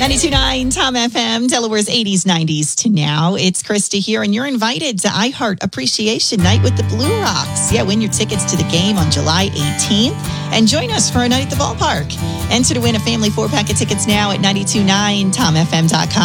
92.9 Tom FM, Delaware's 80s, 90s to now. It's Krista here, and you're invited to iHeart Appreciation Night with the Blue Rocks. Yeah, win your tickets to the game on July 18th and join us for a night at the ballpark. Enter to win a family 4-pack of tickets now at 92.9tomfm.com.